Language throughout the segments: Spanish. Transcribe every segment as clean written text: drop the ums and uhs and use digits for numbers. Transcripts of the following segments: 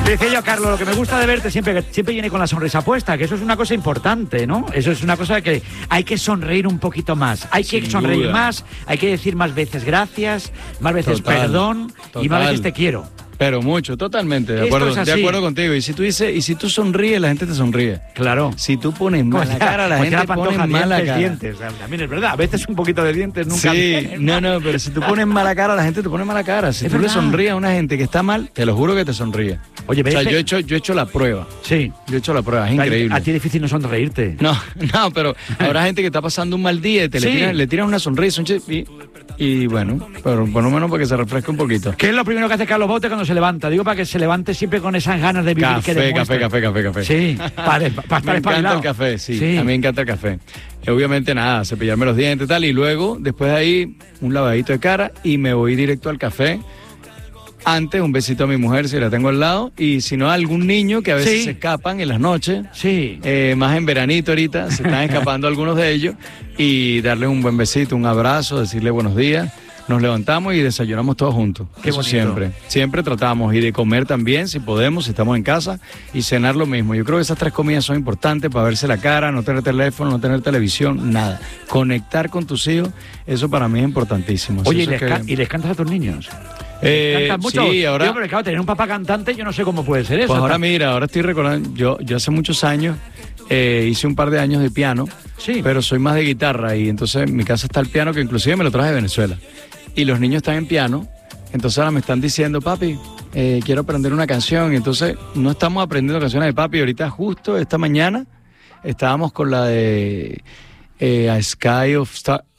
Decía yo, Carlos, lo que me gusta de verte siempre viene con la sonrisa puesta, que eso es una cosa importante, ¿no? Eso es una cosa que hay que sonreír un poquito más, hay que sonreír más, hay que decir más veces gracias, más veces perdón y más veces te quiero. Pero mucho, totalmente, de acuerdo contigo. Y si tú dices, y si tú sonríes, la gente te sonríe. Claro. Si tú pones mala cara, la gente pone mala cara. Dientes, también es verdad, a veces un poquito de dientes nunca. Sí, no, pero si tú pones mala cara, la gente te pone mala cara. Si tú le sonríes a una gente que está mal, te lo juro que te sonríe. Oye, o sea, yo he hecho la prueba. Sí. Yo he hecho la prueba, es increíble. A ti es difícil no sonreírte. No, pero habrá gente que está pasando un mal día y le tiran una sonrisa, y bueno, pero por lo menos para que se refresque un poquito. ¿Qué es lo primero que hace Carlos Bote cuando se levanta? Digo, para que se levante siempre con esas ganas de vivir que demuestra. Café. Sí, para estar me encanta el café, sí. A mí me encanta el café. Obviamente nada, cepillarme los dientes y tal, y luego, después de ahí, un lavadito de cara y me voy directo al café. Antes, un besito a mi mujer si la tengo al lado, y si no a algún niño que a veces se escapan en las noches, más en veranito ahorita, se están escapando algunos de ellos, y darles un buen besito, un abrazo, decirle buenos días. Nos levantamos y desayunamos todos juntos. Qué bonito. Siempre tratamos, y de comer también, si podemos, si estamos en casa, y cenar lo mismo. Yo creo que esas 3 comidas son importantes para verse la cara, no tener teléfono, no tener televisión, nada. Conectar con tus hijos, eso para mí es importantísimo. Oye, ¿y les cantas a tus niños? ¿Cantas mucho? Sí, ahora... Yo, pero claro, tener un papá cantante, yo no sé cómo puede ser eso. Pues ahora estoy recordando, yo hace muchos años hice un par de años de piano, pero soy más de guitarra, y entonces en mi casa está el piano, que inclusive me lo traje de Venezuela. Y los niños están en piano, entonces ahora me están diciendo, papi, quiero aprender una canción. Y entonces no estamos aprendiendo canciones de papi. Ahorita justo esta mañana estábamos con la de A Sky of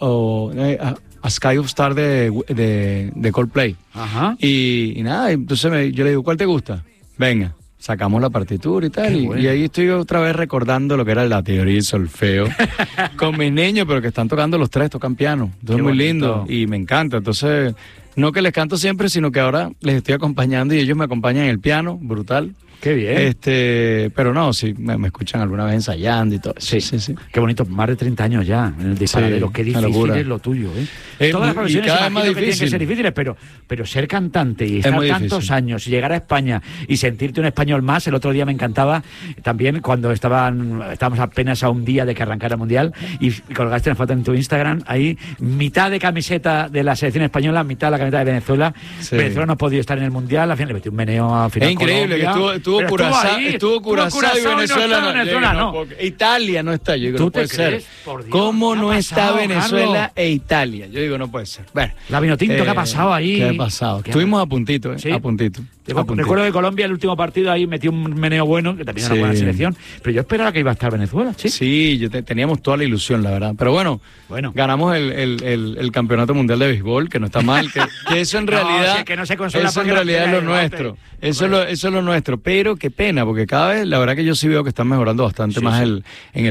Star de Coldplay. Ajá. Y nada, entonces yo le digo, ¿cuál te gusta? Venga. Sacamos la partitura y tal, y ahí estoy otra vez recordando lo que era la teoría y solfeo con mis niños, pero que están tocando los 3, tocan piano. Entonces es muy lindo y me encanta. Entonces, no que les canto siempre, sino que ahora les estoy acompañando y ellos me acompañan en el piano, brutal. Qué bien. Pero no, sí, me escuchan alguna vez ensayando y todo. Sí. Qué bonito, más de 30 años ya en el disparadero. Qué difícil es lo tuyo, Todas las profesiones imagino que tienen que ser difíciles, pero ser cantante y estar tantos años y llegar a España y sentirte un español más. El otro día me encantaba también cuando estábamos apenas a un día de que arrancara el Mundial y colgaste una foto en tu Instagram, ahí mitad de camiseta de la selección española, mitad de la camiseta de Venezuela. Venezuela no podía estar en el Mundial, al final le metió un meneo al final. Es increíble Colombia. que estuvo Curazao y Venezuela no. Italia no está, yo digo, no puede ser. ¿Cómo no está Venezuela e Italia? Yo digo, no puede ser. Bueno, la Vinotinto, ¿qué ha pasado ahí? ¿Qué ha pasado? Estuvimos a puntito, a puntito. Recuerdo que Colombia el último partido ahí metió un meneo bueno, que también era una buena selección, pero yo esperaba que iba a estar Venezuela. Sí, teníamos toda la ilusión, la verdad. Pero bueno. Ganamos el campeonato mundial de béisbol, que no está mal, que eso en realidad, que no se consola, eso en realidad es lo nuestro. Eso es lo nuestro, pero qué pena, porque cada vez, la verdad que yo sí veo que están mejorando bastante más en el